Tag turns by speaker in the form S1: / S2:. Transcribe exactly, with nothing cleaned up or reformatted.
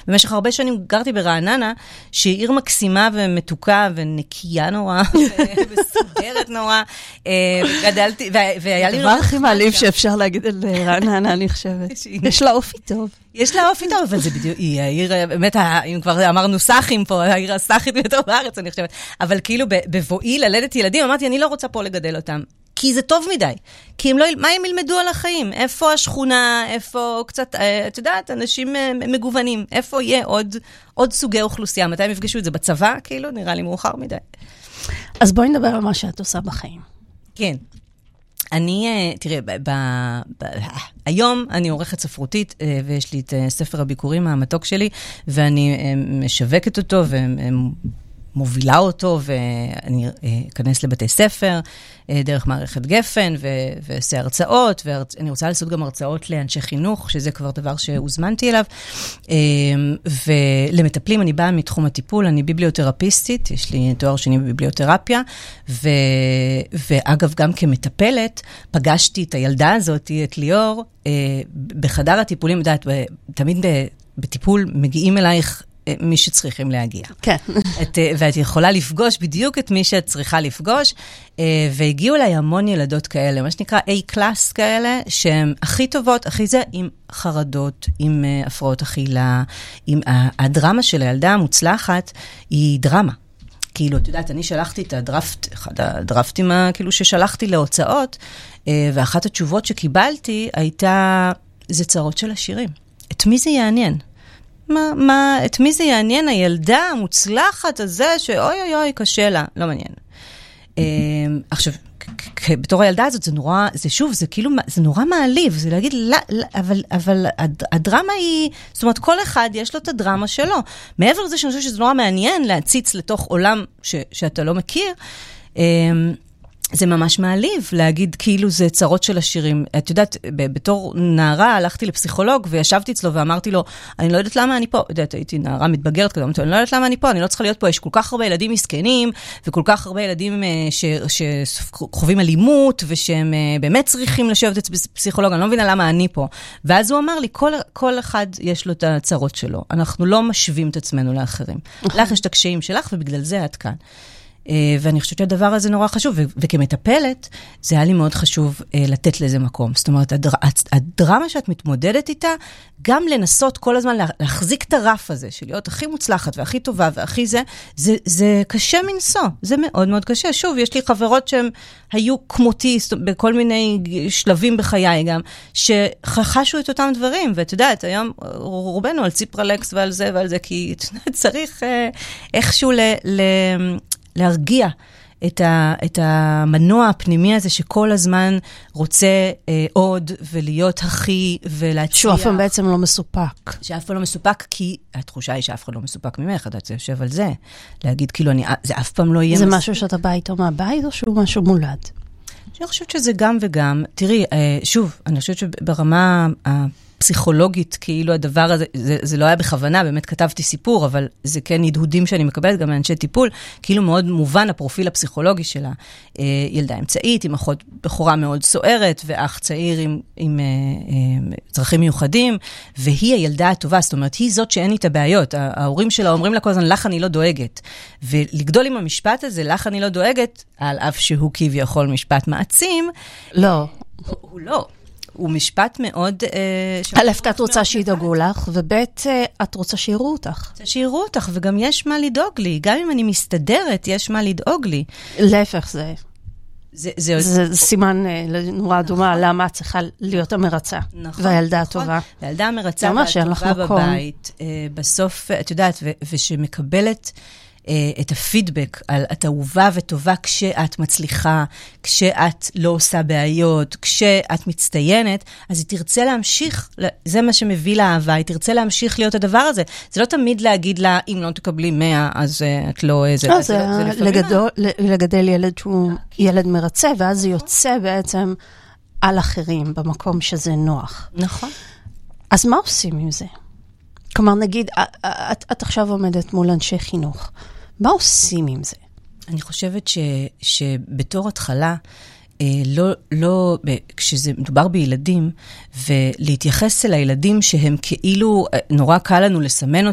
S1: במשך הרבה שנים גרתי ברעננה, שהיא עיר מקסימה ומתוקה ונקייה נורא, וסודרת נורא, וגדלתי, והיה לי...
S2: הדבר הכי מעליב שאפשר להגיד על רעננה, אני חושבת. יש לה אופי טוב.
S1: יש לה אופי טוב, אבל זה בדיוק, היא העיר, באמת, אם כבר אמרנו סאחים פה, העיר הסאחית ביותר בארץ, אני חושבת, אבל כאילו בבואי ללדת ילדים, אמרתי, אני לא רוצה פה לגדל אותם, כי זה טוב מדי, כי הם לא, מה הם ילמדו על החיים? איפה השכונה, איפה קצת, את יודעת, אנשים מגוונים, איפה יהיה עוד, עוד סוגי אוכלוסייה, מתי הם יפגשו את זה בצבא, כאילו, נראה לי מאוחר מדי.
S2: אז בואי נדבר על מה שאת עושה בחיים.
S1: כן. אני, תראה, ב, ב, ב, היום אני עורכת ספרותית, ויש לי את ספר הביקורים המתוק שלי, ואני משווקת אותו, ומובילה אותו, ואני אכנס לבתי ספר, דרך מערכת גפן, ועושה הרצאות, ואני רוצה לעשות גם הרצאות לאנשי חינוך, שזה כבר דבר שהוזמנתי אליו, ולמטפלים, אני באה מתחום הטיפול, אני ביבליותרפיסטית, יש לי תואר שני בביבליותרפיה, ו... ואגב, גם כמטפלת, פגשתי את הילדה הזאת, את ליאור, בחדר הטיפולים, יודעת, תמיד בטיפול מגיעים אלייך, מי שצריכים להגיע.
S2: כן.
S1: את, ואת יכולה לפגוש בדיוק את מי שאת צריכה לפגוש, והגיעו אליי המון ילדות כאלה, מה שנקרא A-קלאס כאלה, שהן הכי טובות, הכי זה, עם חרדות, עם הפרעות אכילה, עם הדרמה של הילדה המוצלחת, היא דרמה. כאילו, את יודעת, אני שלחתי את הדרפט, אחד הדרפטים כאילו ששלחתי להוצאות, ואחת התשובות שקיבלתי הייתה, זה צרות של השירים. את מי זה יעניין? מה, מה, את מי זה יעניין? הילדה המוצלחת הזה, שאוי אוי אוי, קשה לה, לא מעניין. עכשיו, בתור הילדה הזאת, זה נורא, זה שוב, זה כאילו, זה נורא מעליב, זה להגיד, לא, לא, אבל, אבל הדרמה היא, זאת אומרת, כל אחד יש לו את הדרמה שלו. מעבר לזה שאני חושבת שזה נורא מעניין להציץ לתוך עולם ש, שאתה לא מכיר, זה ממש מעליב להגיד כאילו זה צרות של השירים. את יודעת, בתור נערה הלכתי לפסיכולוג וישבתי אצלו ואמרתי לו, אני לא יודעת למה אני פה. יודעת, הייתי נערה מתבגרת כזה, אני לא יודעת למה אני פה, אני לא צריכה להיות פה, יש כל כך הרבה ילדים מסכנים, וכל כך הרבה ילדים ש, שחווים אלימות, ושהם באמת צריכים לשבת את פסיכולוג, אני לא מבינה למה אני פה. ואז הוא אמר לי, כל, כל אחד יש לו את הצרות שלו. אנחנו לא משווים את עצמנו לאחרים. לך יש את הקשיים שלך, ובגלל זה את כאן. ואני חושבת שהדבר הזה נורא חשוב, וכמטפלת, זה היה לי מאוד חשוב לתת לזה מקום. זאת אומרת, הדרמה שאת מתמודדת איתה, גם לנסות כל הזמן להחזיק את הרף הזה, של להיות הכי מוצלחת והכי טובה והכי זה, זה, זה קשה מנסוע, זה מאוד מאוד קשה. שוב, יש לי חברות שהן היו כמותי, בכל מיני שלבים בחיי גם, שחשו את אותם דברים, ואת יודעת, היום רובנו על ציפרלקס ועל זה ועל זה, כי צריך איכשהו ל... ל להרגיע את, ה, את המנוע הפנימי הזה שכל הזמן רוצה אה, עוד ולהיות הכי ולהצליח.
S2: שהוא אף פעם בעצם לא מסופק.
S1: שאף פעם לא מסופק, כי התחושה היא שאף פעם לא מסופק ממך, אתה יושב על זה. להגיד כאילו, אני, זה אף פעם לא יהיה
S2: זה
S1: מספיק.
S2: משהו שאתה בא איתו מהבית או שהוא משהו מולד?
S1: אני חושבת שזה גם וגם. תראי, אה, שוב, אני חושבת שברמה פסיכולוגית, כאילו הדבר הזה, זה, זה לא היה בכוונה, באמת כתבתי סיפור, אבל זה כן הדהודים שאני מקבלת גם מאנשי טיפול, כאילו מאוד מובן הפרופיל הפסיכולוגי שלה. אה, ילדה אמצעית, עם אחות בחורה מאוד סוערת, ואח צעיר עם, עם אה, אה, צרכים מיוחדים, והיא הילדה הטובה, זאת אומרת, היא זאת שאין איתה בעיות. ההורים שלה אומרים לה כל הזמן, לך אני לא דואגת. ולגדול עם המשפט הזה, לך אני לא דואגת, על אף שהוא כביכול משפט מעצים.
S2: לא.
S1: הוא, הוא לא. הוא משפט מאוד...
S2: א', את רוצה שידאגו לך, וב', את רוצה שיראו אותך.
S1: שיראו אותך, וגם יש מה לדאוג לי. גם אם אני מסתדרת, יש מה לדאוג לי.
S2: להפך, זה...
S1: זה, זה,
S2: זה סימן נורא דומה, למה את צריכה להיות המרצה.
S1: נכון.
S2: והילדה הטובה.
S1: והילדה המרצה והטובה בבית. בסוף, את יודעת, ושמקבלת... את הפידבק על את אהובה וטובה כשאת מצליחה, כשאת לא עושה בעיות, כשאת מצטיינת, אז היא תרצה להמשיך, זה מה שמביא לאהבה, היא תרצה להמשיך להיות הדבר הזה. זה לא תמיד להגיד לה, אם לא תקבלי מאה, אז את לא...
S2: לא, זה לגדל ילד שהוא ילד מרצה, ואז זה יוצא בעצם על אחרים, במקום שזה נוח.
S1: נכון.
S2: אז מה עושים עם זה? כלומר, נגיד, את, את עכשיו עומדת מול אנשי חינוך. מה עושים עם זה?
S1: אני חושבת ש, שבתור התחלה, אה, לא, לא, כשזה מדובר בילדים, ולהתייחס אל הילדים שהם כאילו, נורא קל לנו לסמן